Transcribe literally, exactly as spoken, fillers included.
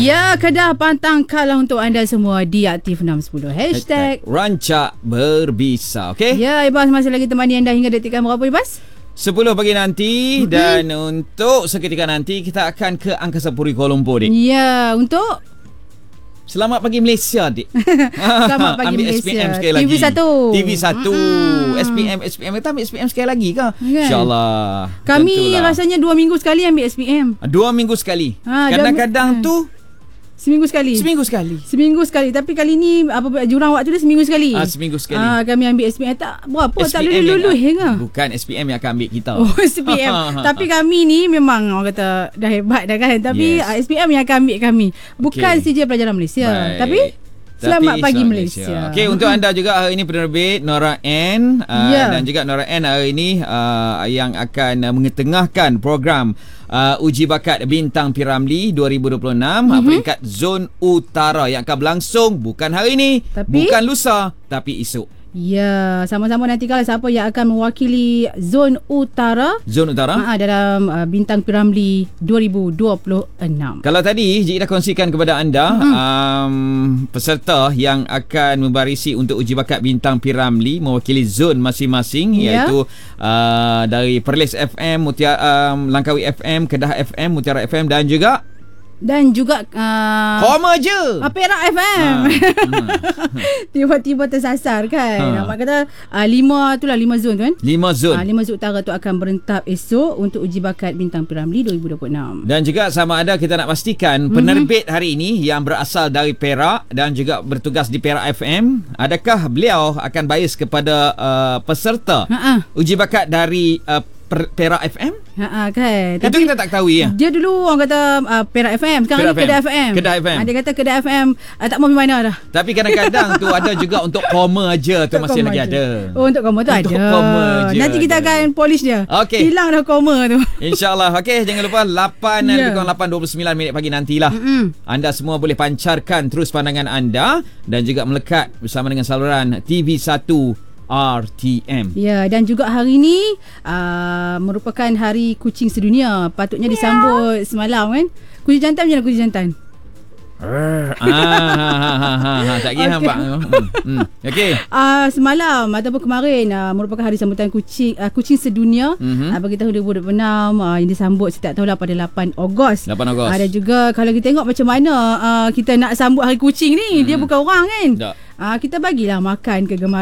Ya, Kedah pantang kalah untuk anda semua di Aktif enam sepuluh. Hashtag Rancak Berbisa. Okay? Ya, Ibas masih lagi temani anda hingga detik berapa, Ibas? sepuluh pagi nanti. Mm-hmm. Dan untuk seketika nanti kita akan ke Angkasa Puri Kuala Lumpur, Dik. Ya, untuk Selamat pagi Malaysia, Dik. Selamat pagi ambil Malaysia. S P M sekali lagi. T V satu. T V satu. Mm-hmm. S P M, S P M. Kita ambil S P M sekali lagi ke? Kan? InsyaAllah. Kami tentulah. Rasanya dua minggu sekali ambil S P M. Dua minggu sekali. Ha, Kadang-kadang ha. tu Seminggu sekali. Seminggu sekali. Seminggu sekali. Tapi kali ni apa jurang waktu dia seminggu sekali. Ah, seminggu sekali. Ah, kami ambil S P M tak berapa S P M tak lulus-lulus ke? Bukan S P M yang akan ambil kita. Oh, S P M. Tapi kami ni memang orang kata dah hebat dah kan. Tapi yes. S P M yang akan ambil kami. Bukan okay. C J Pelajaran Malaysia. Baik. Tapi Selamat Tapi, pagi Malaysia. Malaysia. Okey, untuk anda juga hari ini penerbit Nora N uh, yeah. dan juga Nora N hari ini uh, yang akan uh, mengetengahkan program uh, uji bakat Bintang P Ramlee dua ribu dua puluh enam mm-hmm. peringkat Zon Utara yang akan berlangsung bukan hari ini, tapi, bukan lusa, tapi esok. Ya, sama-sama nanti kalau siapa yang akan mewakili Zon Utara. Zon Utara aa, dalam uh, Bintang P Ramlee dua ribu dua puluh enam. Kalau tadi Cik dah kongsikan kepada anda hmm. um, peserta yang akan membarisi untuk uji bakat Bintang P Ramlee mewakili zon masing-masing, ya. Iaitu uh, dari Perlis F M, Mutiara, um, Langkawi F M, Kedah F M, Mutiara F M dan juga Dan juga uh, Koma je uh, Perak F M. ha. Tiba-tiba tersasar kan. ha. Nampak kata uh, Lima tu lah Lima zon tu kan. Lima zon. uh, Lima zon utara tu akan berentap esok untuk uji bakat Bintang P Ramlee dua ribu dua puluh enam. Dan juga sama ada kita nak pastikan mm-hmm. penerbit hari ini yang berasal dari Perak dan juga bertugas di Perak F M, adakah beliau akan bias kepada uh, peserta Ha-ha. uji bakat dari uh, Perak F M? Ha kan. Itu Tapi kita tak tahu ya. Dia dulu orang kata uh, Perak F M, sekarang ni Kedah F M. Kedah F M. Ha, dia kata Kedah F M uh, tak mau pergi mana dah. Tapi kadang-kadang tu ada juga untuk koma aja tu masih lagi je. ada. Oh, untuk koma tu untuk ada. Koma je Nanti kita ada. akan polish dia. Okay. Hilang dah koma tu. InsyaAllah. Okey, jangan lupa lapan dan yeah. lebih lapan dua puluh sembilan minit pagi nantilah. Mm-hmm. Anda semua boleh pancarkan terus pandangan anda dan juga melekat bersama dengan saluran T V satu R T M. Ya, dan juga hari ini uh, merupakan Hari Kucing Sedunia. Patutnya yeah. disambut semalam kan. Kucing jantan macam mana kucing jantan? ah, ha, ha, ha, ha. Tak kira nampak. Hmm. Okey. Uh, semalam ataupun kemarin uh, merupakan hari sambutan kucing uh, kucing sedunia mm-hmm. uh, bagi tahun dua ribu dua puluh enam uh, yang disambut saya tak tahulah pada lapan Ogos. lapan Ogos. Uh, dan juga kalau kita tengok macam mana uh, kita nak sambut hari kucing ni, mm. dia bukan orang kan. Tak. Uh, kita bagilah makan kegemaran